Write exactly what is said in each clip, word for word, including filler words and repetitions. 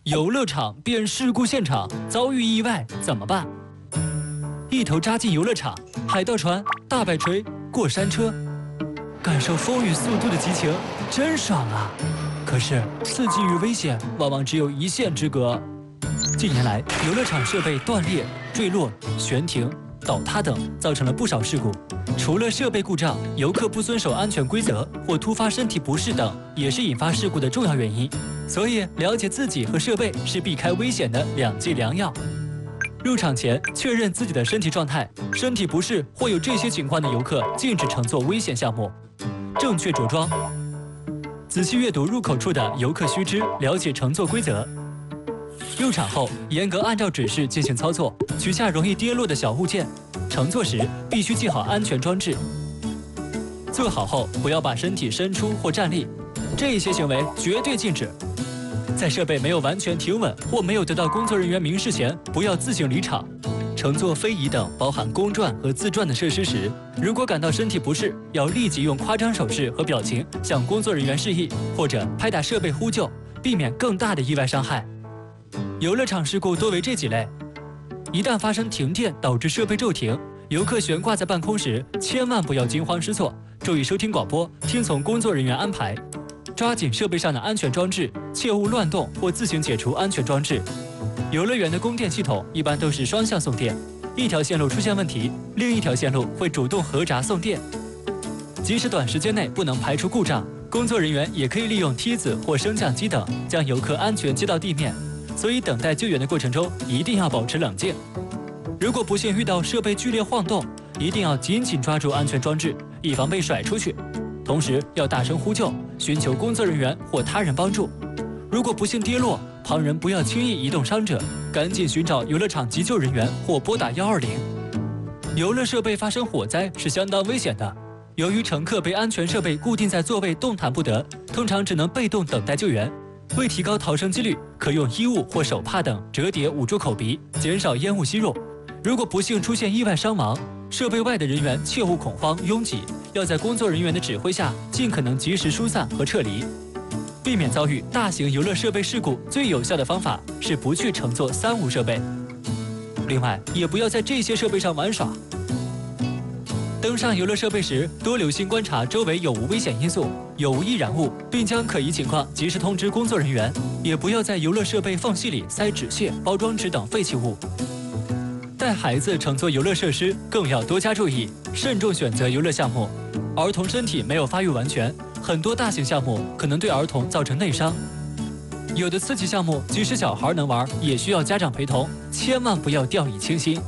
游乐场变事故现场，遭遇意外怎么办？一头扎进游乐场，海盗船、大摆锤、过山车，感受风与速度的激情，真爽啊！可是刺激与危险往往只有一线之隔。近年来，游乐场设备断裂、坠落、悬停、倒塌等，造成了不少事故。除了设备故障，游客不遵守安全规则或突发身体不适等，也是引发事故的重要原因。所以，了解自己和设备是避开危险的两剂良药。入场前确认自己的身体状态，身体不适或有这些情况的游客禁止乘坐危险项目。正确着装，仔细阅读入口处的游客须知，了解乘坐规则。入场后，严格按照指示进行操作，取下容易跌落的小物件。乘坐时必须系好安全装置。坐好后，不要把身体伸出或站立，这些行为绝对禁止。在设备没有完全停稳或没有得到工作人员明示前，不要自行离场。乘坐非遗等包含公转和自转的设施时，如果感到身体不适，要立即用夸张手势和表情向工作人员示意，或者拍打设备呼救，避免更大的意外伤害。游乐场事故多为这几类：一旦发生停电导致设备骤停，游客悬挂在半空时，千万不要惊慌失措，注意收听广播，听从工作人员安排，抓紧设备上的安全装置，切勿乱动或自行解除安全装置。游乐园的供电系统一般都是双向送电，一条线路出现问题，另一条线路会主动合闸送电。即使短时间内不能排除故障，工作人员也可以利用梯子或升降机等将游客安全接到地面。所以等待救援的过程中一定要保持冷静。如果不幸遇到设备剧烈晃动，一定要紧紧抓住安全装置，以防被甩出去。同时要大声呼救，寻求工作人员或他人帮助。如果不幸跌落，旁人不要轻易移动伤者，赶紧寻找游乐场急救人员或拨打一二零。游乐设备发生火灾是相当危险的，由于乘客被安全设备固定在座位动弹不得，通常只能被动等待救援。为提高逃生几率，可用衣物或手帕等折叠捂住口鼻，减少烟雾吸入。如果不幸出现意外伤亡，设备外的人员切勿恐慌拥挤，要在工作人员的指挥下尽可能及时疏散和撤离。避免遭遇大型游乐设备事故，最有效的方法是不去乘坐三无设备。另外，也不要在这些设备上玩耍。登上游乐设备时，多留心观察周围有无危险因素，有无易燃物，并将可疑情况及时通知工作人员。也不要在游乐设备缝隙里塞纸屑、包装纸等废弃物。带孩子乘坐游乐设施更要多加注意，慎重选择游乐项目。儿童身体没有发育完全，很多大型项目可能对儿童造成内伤。有的刺激项目，即使小孩能玩，也需要家长陪同，千万不要掉以轻心。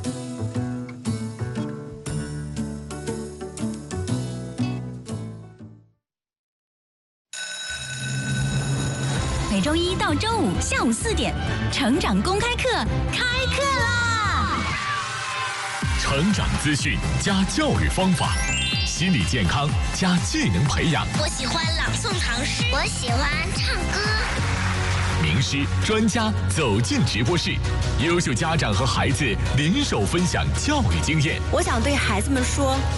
每周一到周五下午四点，成长公开课开课啦！ 成长资讯加教育方法，心理健康加技能培养。 我喜欢朗诵唐诗，我喜欢唱歌。 名师专家走进直播室，优秀家长和孩子联手分享教育经验。 我想对孩子们说，